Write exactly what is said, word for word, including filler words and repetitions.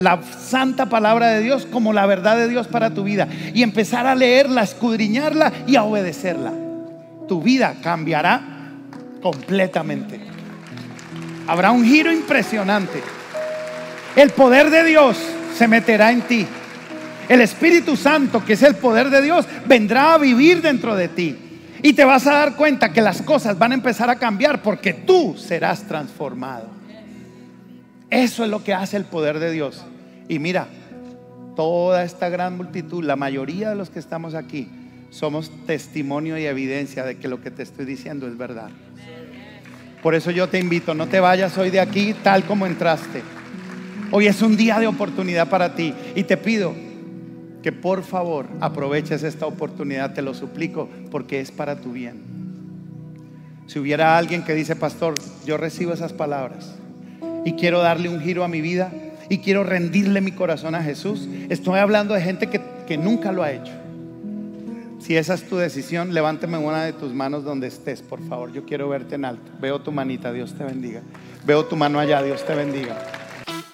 la santa palabra de Dios como la verdad de Dios para tu vida y empezar a leerla, a escudriñarla y a obedecerla, tu vida cambiará completamente. Habrá un giro impresionante. El poder de Dios se meterá en ti. El Espíritu Santo, que es el poder de Dios, vendrá a vivir dentro de ti. Y te vas a dar cuenta que las cosas van a empezar a cambiar porque tú serás transformado. Eso es lo que hace el poder de Dios. Y mira, toda esta gran multitud, la mayoría de los que estamos aquí, somos testimonio y evidencia de que lo que te estoy diciendo es verdad. Por eso yo te invito, no te vayas hoy de aquí tal como entraste. Hoy es un día de oportunidad para ti y te pido que por favor aproveches esta oportunidad, te lo suplico, porque es para tu bien. Si hubiera alguien que dice: pastor, yo recibo esas palabras y quiero darle un giro a mi vida y quiero rendirle mi corazón a Jesús. Estoy hablando de gente que, que nunca lo ha hecho. Si esa es tu decisión, levántame una de tus manos donde estés, por favor. Yo quiero verte en alto. Veo tu manita, Dios te bendiga. Veo tu mano allá, Dios te bendiga.